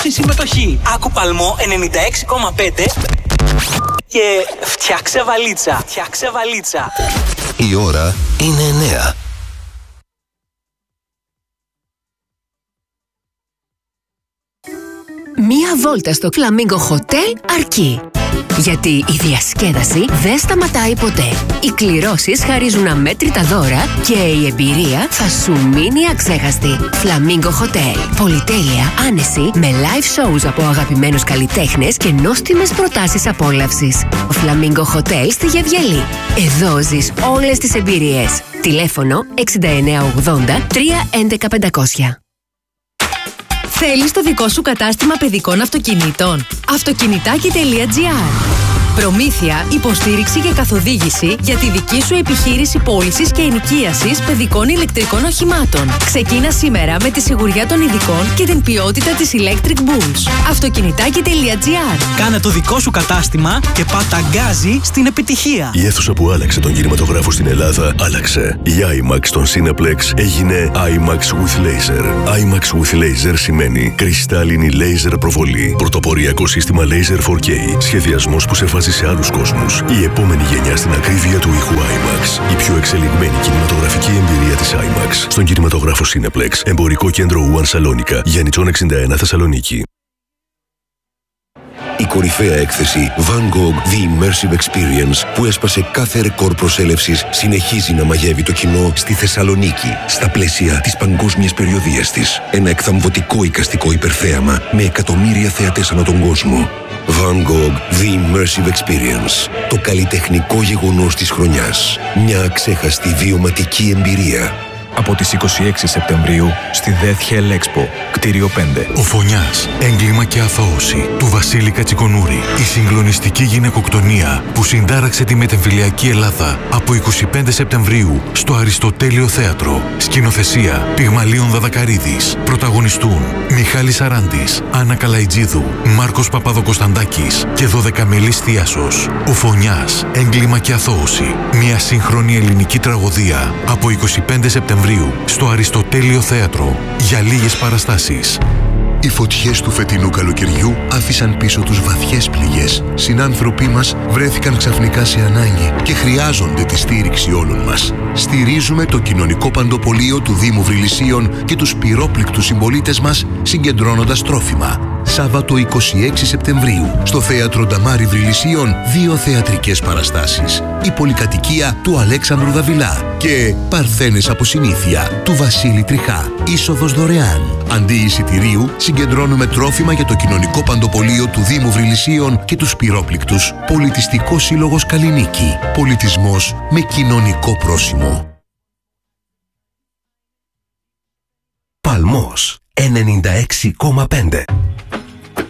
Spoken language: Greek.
Στη συμμετοχή. Άκου Παλμό 96,5 και φτιάξε βαλίτσα. Φτιάξε βαλίτσα. Η ώρα είναι 9. Μία βόλτα στο Flamingo Hotel αρκεί. Γιατί η διασκέδαση δεν σταματάει ποτέ. Οι κληρώσεις χαρίζουν αμέτρητα δώρα και η εμπειρία θα σου μείνει αξέχαστη. Flamingo Hotel. Πολυτέλεια, άνεση, με live shows από αγαπημένους καλλιτέχνες και νόστιμες προτάσεις απόλαυσης. Flamingo Hotel στη Γευγελή. Εδώ ζεις όλες τις εμπειρίες. Τηλέφωνο 6980 311 500. Θέλεις το δικό σου κατάστημα παιδικών αυτοκινήτων? Αυτοκινητάκι.gr. Προμήθεια, υποστήριξη και καθοδήγηση για τη δική σου επιχείρηση πώλησης και ενοικίασης παιδικών ηλεκτρικών οχημάτων. Ξεκίνα σήμερα με τη σιγουριά των ειδικών και την ποιότητα της Electric Bulls. Αυτοκινητάκι.gr. Κάνε το δικό σου κατάστημα και πάτα γκάζι στην επιτυχία. Η αίθουσα που άλλαξε τον κινηματογράφο στην Ελλάδα άλλαξε. Η IMAX στον Cineplex έγινε IMAX with Laser. IMAX with Laser σημαίνει κρυστάλλινη laser προβολή. Πρωτοποριακό σύστημα Laser 4K. Σχεδιασμός που σε βάζει σε άλλους κόσμους. Η επόμενη γενιά στην ακρίβεια του ήχου IMAX. Η πιο εξελιγμένη κινηματογραφική εμπειρία της IMAX. Στον κινηματογράφο Cineplex. Εμπορικό κέντρο One Salonica. Γιάννητσον 61 Θεσσαλονίκη. Η κορυφαία έκθεση Van Gogh The Immersive Experience, που έσπασε κάθε ρεκόρ προσέλευσης, συνεχίζει να μαγεύει το κοινό στη Θεσσαλονίκη, στα πλαίσια της παγκόσμιας περιοδίας της. Ένα εκθαμβωτικό εικαστικό υπερθέαμα με εκατομμύρια θεατές ανά τον κόσμο. Van Gogh The Immersive Experience. Το καλλιτεχνικό γεγονός της χρονιάς. Μια αξέχαστη βιωματική εμπειρία. Από τις 26 Σεπτεμβρίου στη Death Hell Expo, κτίριο 5. Ο Φωνιάς, έγκλημα και αθώωση του Βασίλη Κατσικονούρη. Η συγκλονιστική γυναικοκτονία που συντάραξε τη μετεμφυλιακή Ελλάδα από 25 Σεπτεμβρίου στο Αριστοτέλειο Θέατρο. Σκηνοθεσία Πυγμαλίων Δαδακαρίδης. Πρωταγωνιστούν Μιχάλης Αράντης, Άννα Καλαϊτζίδου, Μάρκος Παπαδοκοσταντάκης και 12μελής θίασος. Ο Φωνιάς, έγκλημα και αθώωση. Μια σύγχρονη ελληνική τραγωδία από 25 Σεπτεμβρίου στο Αριστοτέλειο Θέατρο για λίγες παραστάσεις. Οι φωτιές του φετινού καλοκαιριού άφησαν πίσω τους βαθιές πληγές. Συνάνθρωποι μας βρέθηκαν ξαφνικά σε ανάγκη και χρειάζονται τη στήριξη όλων μας. Στηρίζουμε το κοινωνικό παντοπολείο του Δήμου Βρυλισσίων και τους πυρόπληκτους συμπολίτες μας συγκεντρώνοντας τρόφιμα. Σάββατο 26 Σεπτεμβρίου στο Θέατρο Νταμάρι Βρυλισσίων 2 θεατρικές παραστάσεις. Η πολυκατοικία του Αλέξανδρου Δαβιλά και Παρθένες από συνήθεια του Βασίλη Τριχά. Είσοδος δωρεάν. Αντί εισιτηρίου συγκεντρώνουμε τρόφιμα για το κοινωνικό παντοπολείο του Δήμου Βρυλισσίων και τους πυρόπληκτους. Πολιτιστικό Σύλλογος Καλλινίκη. Πολιτισμός με κοινωνικό πρόσημο. Παλμός 96,5.